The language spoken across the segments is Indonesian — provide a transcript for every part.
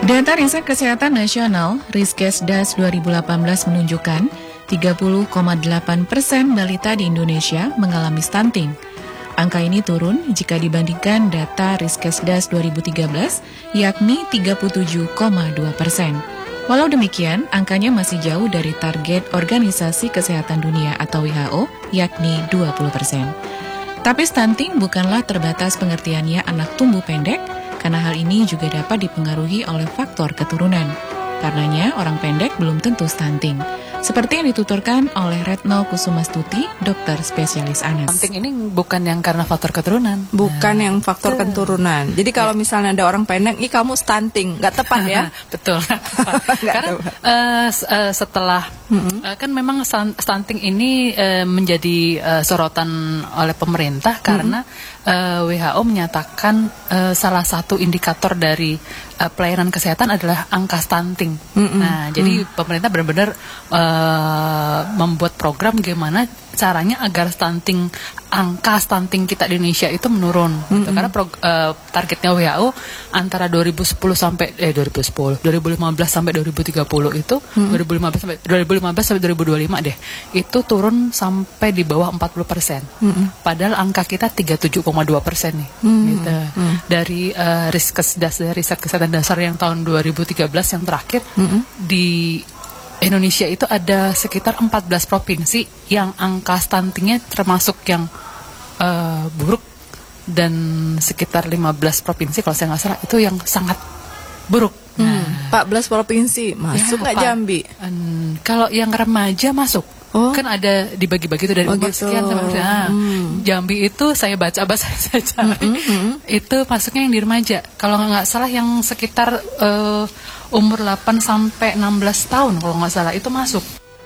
Data Riset Kesehatan Nasional Riskesdas 2018 menunjukkan 30,8% balita di Indonesia mengalami stunting. Angka ini turun jika dibandingkan data Riskesdas 2013, yakni 37,2%. Walau demikian, angkanya masih jauh dari target Organisasi Kesehatan Dunia atau WHO, yakni 20%. Tapi stunting bukanlah terbatas pengertiannya anak tumbuh pendek, karena hal ini juga dapat dipengaruhi oleh faktor keturunan. Karenanya, orang pendek belum tentu stunting. Seperti yang dituturkan oleh Retno Kusumastuti, dokter spesialis anak. Stunting ini bukan yang karena faktor keturunan. Bukan yang faktor keturunan. Jadi kalau misalnya ada orang pendek, ih kamu stunting, nggak tepat ya? Betul. Karena setelah kan memang stunting ini menjadi sorotan oleh pemerintah karena WHO menyatakan salah satu indikator dari pelayanan kesehatan adalah angka stunting. Nah, jadi pemerintah benar-benar membuat program gimana caranya agar angka stunting kita di Indonesia itu menurun. Gitu. Karena targetnya WHO antara 2015 sampai 2030 itu 2015 sampai 2025 deh. Itu turun sampai di bawah 40%. Padahal angka kita 37,2% nih. Gitu. Dari riset kesehatan dasar yang tahun 2013 yang terakhir di Indonesia itu ada sekitar 14 provinsi yang angka stuntingnya termasuk yang buruk, dan sekitar 15 provinsi kalau saya nggak salah itu yang sangat buruk. 14 provinsi masuk nggak Jambi? Kalau yang remaja masuk. Kan ada dibagi-bagi itu dari umur sekian sampai Jambi itu saya baca saya cari itu masuknya yang di remaja. Kalau nggak salah yang sekitar umur 8 sampai 16 tahun kalau nggak salah itu masuk.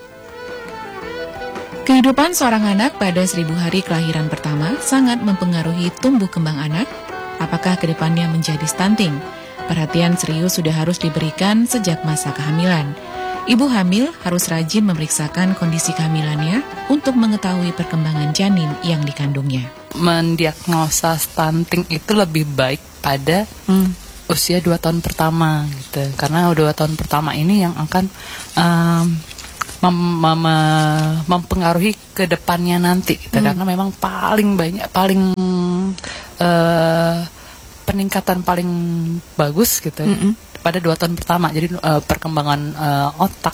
Kehidupan seorang anak pada 1000 hari kelahiran pertama sangat mempengaruhi tumbuh kembang anak. Apakah kedepannya menjadi stunting? Perhatian serius sudah harus diberikan sejak masa kehamilan. Ibu hamil harus rajin memeriksakan kondisi kehamilannya untuk mengetahui perkembangan janin yang dikandungnya. Mendiagnosa stunting itu lebih baik pada usia 2 tahun pertama gitu. Karena 2 tahun pertama ini yang akan mempengaruhi ke depannya nanti gitu. Karena memang peningkatan paling bagus gitu pada 2 tahun pertama. Jadi perkembangan otak,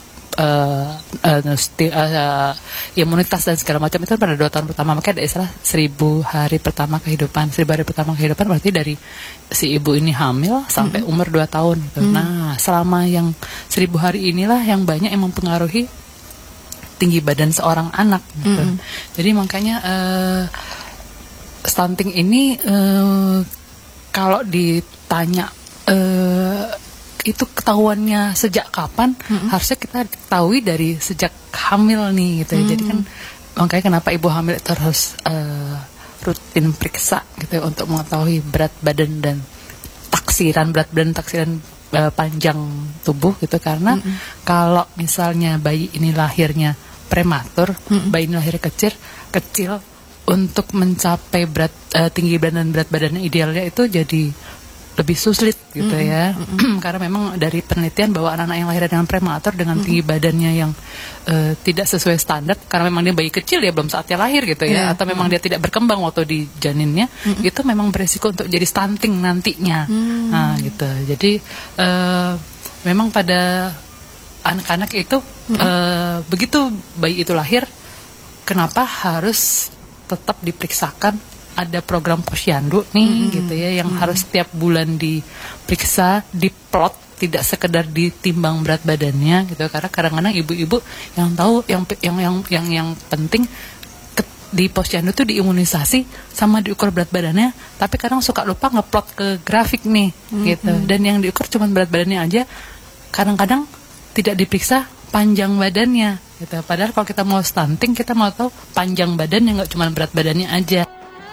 imunitas dan segala macam itu pada 2 tahun pertama. Makanya ada istilah 1000 hari pertama kehidupan. 1000 hari pertama kehidupan berarti dari si ibu ini hamil sampai umur 2 tahun gitu. Nah, selama yang 1000 hari inilah yang banyak yang mempengaruhi tinggi badan seorang anak gitu. Jadi makanya stunting ini kalau ditanya itu ketahuannya sejak kapan, harusnya kita ketahui dari sejak hamil nih gitu. Jadi kan makanya kenapa ibu hamil itu harus rutin periksa gitu untuk mengetahui berat badan dan berat badan taksiran panjang tubuh gitu. Karena kalau misalnya bayi ini lahirnya prematur, bayi ini lahir kecil untuk mencapai tinggi badan dan berat badannya idealnya itu jadi lebih sulit gitu ya. Karena memang dari penelitian bahwa anak-anak yang lahir dengan prematur dengan tinggi badannya yang tidak sesuai standar, karena memang dia bayi kecil ya belum saatnya lahir gitu ya, atau memang dia tidak berkembang waktu di janinnya, itu memang beresiko untuk jadi stunting nantinya. Nah gitu. Jadi memang pada anak-anak itu begitu bayi itu lahir, kenapa harus tetap diperiksakan? Ada program posyandu nih gitu ya, yang harus setiap bulan diperiksa, diplot, tidak sekedar ditimbang berat badannya gitu. Karena kadang-kadang ibu-ibu yang tahu yang penting di posyandu tuh diimunisasi sama diukur berat badannya, tapi kadang suka lupa ngeplot ke grafik nih gitu. Dan yang diukur cuma berat badannya aja, kadang-kadang tidak diperiksa panjang badannya gitu. Padahal kalau kita mau stunting, kita mau tahu panjang badan yang nggak cuma berat badannya aja.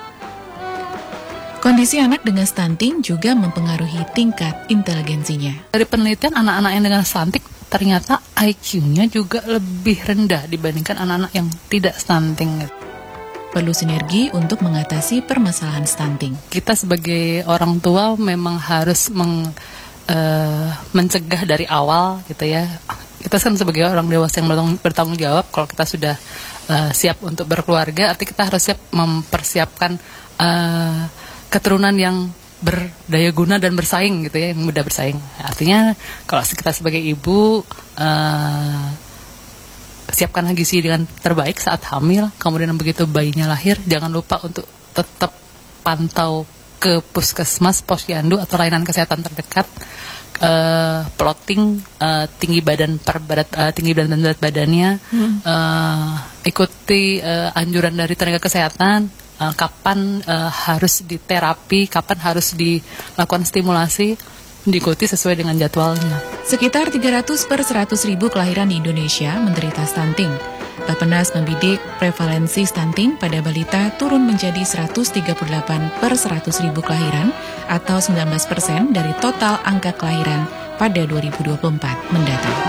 Kondisi anak dengan stunting juga mempengaruhi tingkat inteligensinya. Dari penelitian, anak-anak yang dengan stunting ternyata IQ-nya juga lebih rendah dibandingkan anak-anak yang tidak stunting. Perlu sinergi untuk mengatasi permasalahan stunting. Kita sebagai orang tua memang harus mencegah dari awal gitu ya. Kita kan sebagai orang dewasa yang bertanggung jawab, kalau kita sudah siap untuk berkeluarga, artinya kita harus siap mempersiapkan keturunan yang berdaya guna dan bersaing gitu ya, yang mudah bersaing. Artinya kalau kita sebagai ibu siapkan gizi dengan terbaik saat hamil, kemudian begitu bayinya lahir, jangan lupa untuk tetap pantau ke puskesmas, posyandu atau layanan kesehatan terdekat, plotting tinggi badan berat badannya, ikuti anjuran dari tenaga kesehatan, kapan harus diterapi, kapan harus dilakukan stimulasi, diikuti sesuai dengan jadwalnya. Sekitar 300 per 100 ribu kelahiran di Indonesia menderita stunting. Bappenas membidik prevalensi stunting pada balita turun menjadi 138 per 100 ribu kelahiran atau 19% dari total angka kelahiran pada 2024 mendatang.